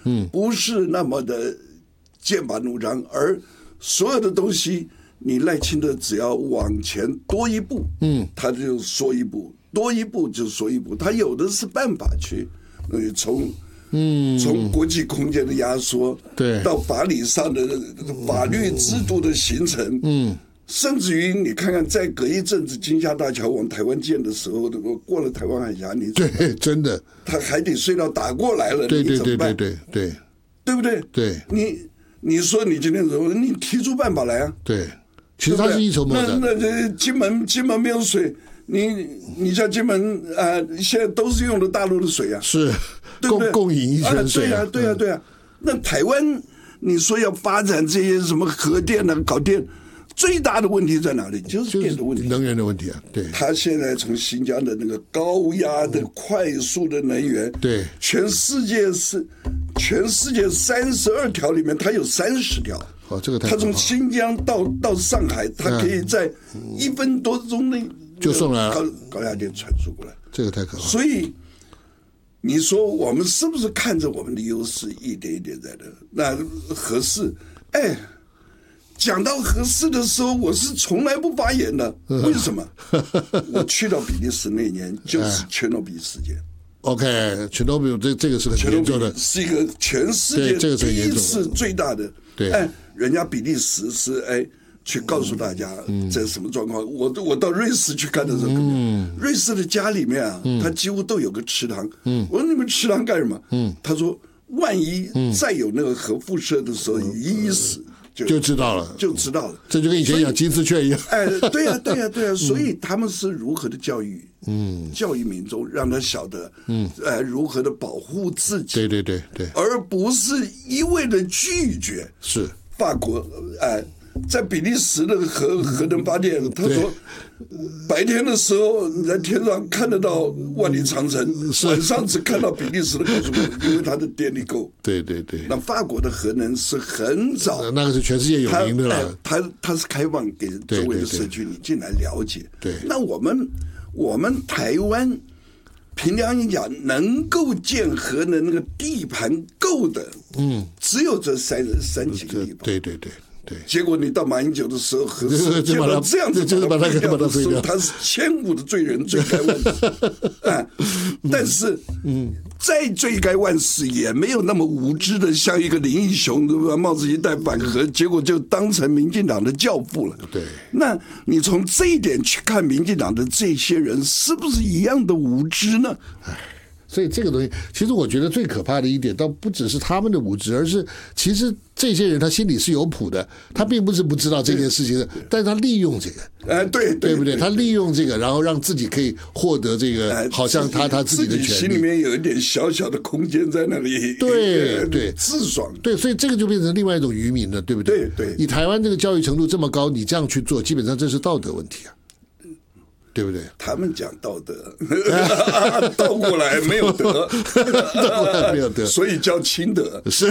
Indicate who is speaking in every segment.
Speaker 1: 不是那么的剑拔弩张，而所有的东西，你赖清德只要往前多一步，他就说一步，多一步就说一步，他有的是办法去，从国际空间的压缩，
Speaker 2: 对，
Speaker 1: 到法理上的法律制度的形成，甚至于你看看，在隔一阵子金厦大桥往台湾建的时候，过了台湾海峡，你
Speaker 2: 对，真的，
Speaker 1: 他海底隧道打过来了，
Speaker 2: 对对对
Speaker 1: 你怎么办？
Speaker 2: 对对，
Speaker 1: 对不对？
Speaker 2: 对，
Speaker 1: 你说你今天怎么？你提出办法来啊！
Speaker 2: 对，其实他是一筹莫展。
Speaker 1: 那金门没有水，你像金门现在都是用的大陆的水啊，
Speaker 2: 是
Speaker 1: 对不对？
Speaker 2: 共饮一泉水
Speaker 1: 啊，对啊，对啊。那台湾你说要发展这些什么核电啊，搞电，最大的问题在哪里？就是电的问题，
Speaker 2: 能源的问题啊。对，
Speaker 1: 他现在从新疆的那个高压的快速的能源，
Speaker 2: 对，
Speaker 1: 全世界32条里面，它有30条。
Speaker 2: 哦，这个太
Speaker 1: 他从新疆到上海，他可以在1分多钟内
Speaker 2: 就送来了
Speaker 1: 高压电传输过来，
Speaker 2: 这个太可怕。
Speaker 1: 所以你说我们是不是看着我们的优势一点一点在的？那核四，讲到核四的时候，我是从来不发言的。为什么？我去到比利时那年就是切诺比事件。
Speaker 2: OK， 切诺比这个是很严重的，
Speaker 1: 是一个全世界第一次最大的。
Speaker 2: 对，
Speaker 1: 人家比利时是去告诉大家这是什么状况。我到瑞士去看的时候，瑞士的家里面啊，他几乎都有个池塘。我说你们池塘干什么？他说万一再有那个核辐射的时候，一死
Speaker 2: 就知道了，
Speaker 1: 这
Speaker 2: 就跟以前养金丝雀一样。
Speaker 1: 对呀，所以他们是如何的教育，教育民众，让他晓得，如何的保护自己，
Speaker 2: 对，
Speaker 1: 而不是一味的拒绝。
Speaker 2: 是
Speaker 1: 法国，在比利时的核能发电，他说白天的时候你在天上看得到万里长城，晚上只看到比利时的高速公路，因为它的电力够。
Speaker 2: 对。
Speaker 1: 那法国的核能是很早，
Speaker 2: 那个是全世界有名的了。
Speaker 1: 它是开放给周围的社区你进来了解。
Speaker 2: 对，
Speaker 1: 那我们台湾凭良心讲，能够建核能那个地盘够的，只有这三几个地方。
Speaker 2: 对，
Speaker 1: 结果你到马英九的时候，核四建到这样子，
Speaker 2: 就是把它
Speaker 1: 废掉的时候，
Speaker 2: 掉，
Speaker 1: 他是千古的罪人，罪该万死。但是，再罪该万死，也没有那么无知的，像一个林义雄，对吧？帽子一戴反核，结果就当成民进党的教父了。
Speaker 2: 对，
Speaker 1: 那你从这一点去看民进党的这些人，是不是一样的无知呢？
Speaker 2: 所以这个东西，其实我觉得最可怕的一点，倒不只是他们的无知，而是其实这些人他心里是有谱的，他并不是不知道这件事情的，但是他利用这个，对不对？他利用这个，然后让自己可以获得这个，好像他自己的权利，
Speaker 1: 心里面有一点小小的空间在那里，
Speaker 2: 对，
Speaker 1: 自爽，
Speaker 2: 对，所以这个就变成另外一种愚民了，对不对？
Speaker 1: 对，
Speaker 2: 你台湾这个教育程度这么高，你这样去做，基本上这是道德问题啊。对不对？
Speaker 1: 他们讲道德，倒过来没有德，
Speaker 2: 没有德，
Speaker 1: 所以叫清德。
Speaker 2: 是，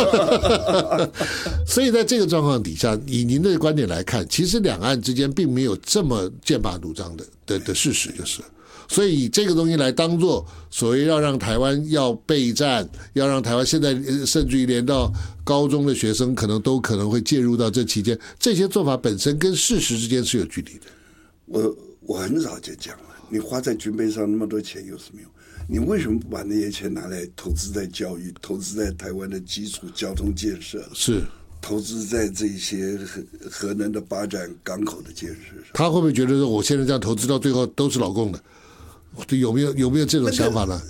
Speaker 2: 所以在这个状况底下，以您的观点来看，其实两岸之间并没有这么剑拔弩张的事实，就是。所以以这个东西来当做所谓要让台湾要备战，要让台湾现在甚至于连到高中的学生都可能会介入到这期间，这些做法本身跟事实之间是有距离的。
Speaker 1: 我很早就讲了，你花在军备上那么多钱有什么用？你为什么不把那些钱拿来投资在教育，投资在台湾的基础交通建设，是投资在这些核能的发展、港口的建设上？
Speaker 2: 他会不会觉得说，我现在这样投资到最后都是老共的？有没有这种想法呢？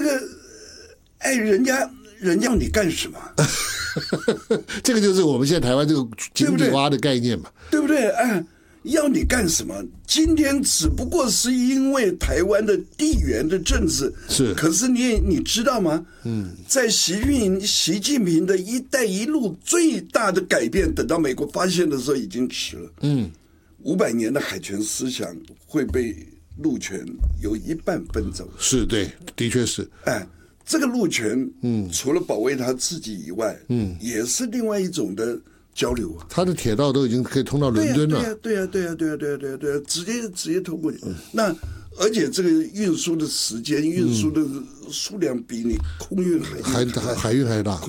Speaker 1: 人家要你干什么？
Speaker 2: 这个就是我们现在台湾这个井底蛙的概念嘛，
Speaker 1: 对不对？要你干什么？今天只不过是因为台湾的地缘的政治
Speaker 2: 是，
Speaker 1: 可是你知道吗？在习近平的一带一路最大的改变，等到美国发现的时候已经迟了。500年的海权思想会被陆权有一半分走。
Speaker 2: 是，对，的确是。
Speaker 1: 这个陆权，除了保卫他自己以外，也是另外一种的交流啊，
Speaker 2: 他的铁道都已经可以通到伦敦了。
Speaker 1: 对呀，直接通过去。那而且这个运输的时间、运输的数量比你空运海运还大。